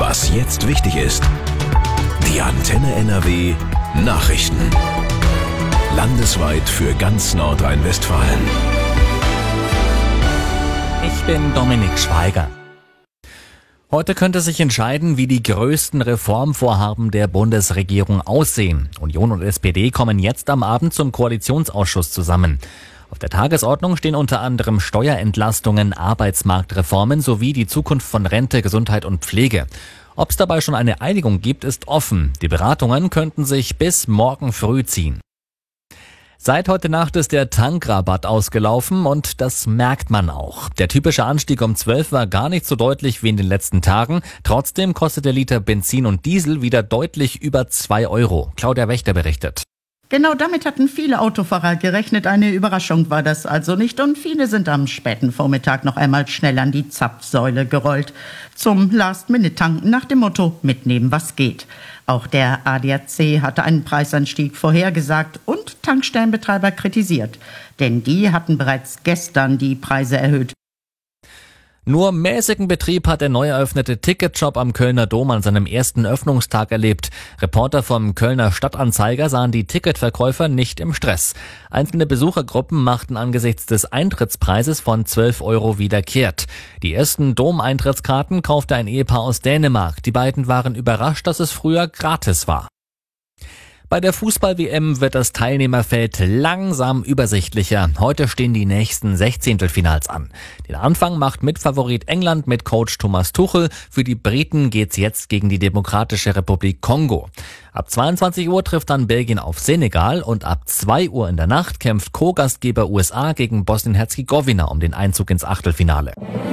Was jetzt wichtig ist. Die Antenne NRW Nachrichten. Landesweit für ganz Nordrhein-Westfalen. Ich bin Dominik Schweiger. Heute könnte sich entscheiden, wie die größten Reformvorhaben der Bundesregierung aussehen. Union und SPD kommen jetzt am Abend zum Koalitionsausschuss zusammen. Auf der Tagesordnung stehen unter anderem Steuerentlastungen, Arbeitsmarktreformen sowie die Zukunft von Rente, Gesundheit und Pflege. Ob es dabei schon eine Einigung gibt, ist offen. Die Beratungen könnten sich bis morgen früh ziehen. Seit heute Nacht ist der Tankrabatt ausgelaufen und das merkt man auch. Der typische Anstieg um 12 war gar nicht so deutlich wie in den letzten Tagen. Trotzdem kostet der Liter Benzin und Diesel wieder deutlich über 2 Euro. Claudia Wächter berichtet. Genau damit hatten viele Autofahrer gerechnet. Eine Überraschung war das also nicht. Und viele sind am späten Vormittag noch einmal schnell an die Zapfsäule gerollt. Zum Last-Minute-Tanken nach dem Motto, mitnehmen was geht. Auch der ADAC hatte einen Preisanstieg vorhergesagt und Tankstellenbetreiber kritisiert. Denn die hatten bereits gestern die Preise erhöht. Nur mäßigen Betrieb hat der neu eröffnete Ticketshop am Kölner Dom an seinem ersten Öffnungstag erlebt. Reporter vom Kölner Stadtanzeiger sahen die Ticketverkäufer nicht im Stress. Einzelne Besuchergruppen machten angesichts des Eintrittspreises von 12 Euro wieder kehrt. Die ersten Dom-Eintrittskarten kaufte ein Ehepaar aus Dänemark. Die beiden waren überrascht, dass es früher gratis war. Bei der Fußball-WM wird das Teilnehmerfeld langsam übersichtlicher. Heute stehen die nächsten Sechzehntelfinals an. Den Anfang macht Mitfavorit England mit Coach Thomas Tuchel. Für die Briten geht's jetzt gegen die Demokratische Republik Kongo. Ab 22 Uhr trifft dann Belgien auf Senegal und ab 2 Uhr in der Nacht kämpft Co-Gastgeber USA gegen Bosnien-Herzegowina um den Einzug ins Achtelfinale.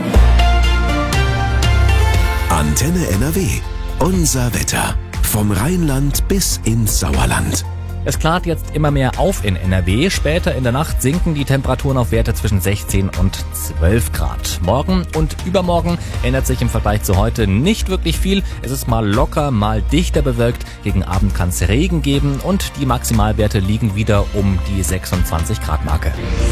Antenne NRW. Unser Wetter. Vom Rheinland bis ins Sauerland. Es klart jetzt immer mehr auf in NRW. Später in der Nacht sinken die Temperaturen auf Werte zwischen 16 und 12 Grad. Morgen und übermorgen ändert sich im Vergleich zu heute nicht wirklich viel. Es ist mal locker, mal dichter bewölkt. Gegen Abend kann es Regen geben und die Maximalwerte liegen wieder um die 26 Grad Marke.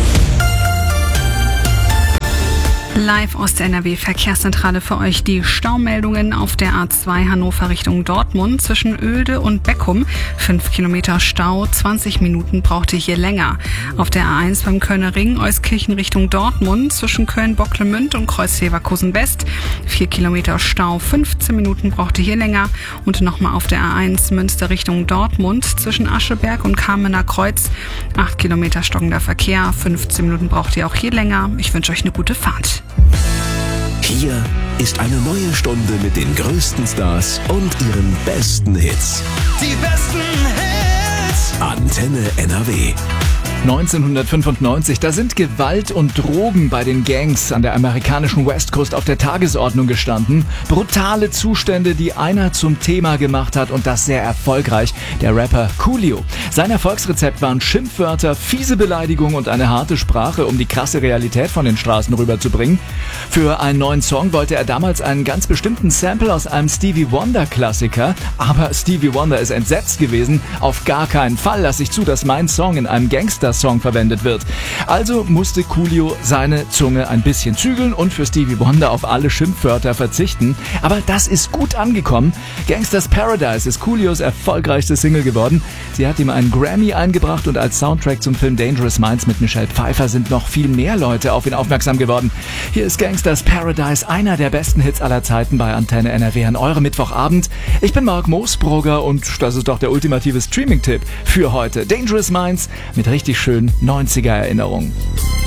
Live aus der NRW-Verkehrszentrale für euch die Staumeldungen auf der A2 Hannover Richtung Dortmund zwischen Oelde und Beckum. 5 Kilometer Stau, 20 Minuten braucht ihr hier länger. Auf der A1 beim Kölner Ring Euskirchen Richtung Dortmund zwischen Köln-Bocklemünd und Kreuz-Leverkusen West. 4 Kilometer Stau, 15 Minuten braucht ihr hier länger. Und nochmal auf der A1 Münster Richtung Dortmund zwischen Ascheberg und Kamener Kreuz. 8 Kilometer stockender Verkehr, 15 Minuten braucht ihr auch hier länger. Ich wünsche euch eine gute Fahrt. Hier ist eine neue Stunde mit den größten Stars und ihren besten Hits. Die besten Hits. Antenne NRW. 1995, da sind Gewalt und Drogen bei den Gangs an der amerikanischen West Coast auf der Tagesordnung gestanden. Brutale Zustände, die einer zum Thema gemacht hat und das sehr erfolgreich, der Rapper Coolio. Sein Erfolgsrezept waren Schimpfwörter, fiese Beleidigungen und eine harte Sprache, um die krasse Realität von den Straßen rüberzubringen. Für einen neuen Song wollte er damals einen ganz bestimmten Sample aus einem Stevie Wonder Klassiker, aber Stevie Wonder ist entsetzt gewesen. Auf gar keinen Fall lasse ich zu, dass mein Song in einem Gangster-Song verwendet wird. Also musste Coolio seine Zunge ein bisschen zügeln und für Stevie Wonder auf alle Schimpfwörter verzichten. Aber das ist gut angekommen. Gangsters Paradise ist Coolios erfolgreichste Single geworden. Sie hat ihm einen Grammy eingebracht und als Soundtrack zum Film Dangerous Minds mit Michelle Pfeiffer sind noch viel mehr Leute auf ihn aufmerksam geworden. Hier ist Gangsters Paradise, einer der besten Hits aller Zeiten bei Antenne NRW an eurem Mittwochabend. Ich bin Marc Moosbrugger und das ist doch der ultimative Streaming-Tipp für heute. Dangerous Minds mit richtig schönen 90er-Erinnerungen.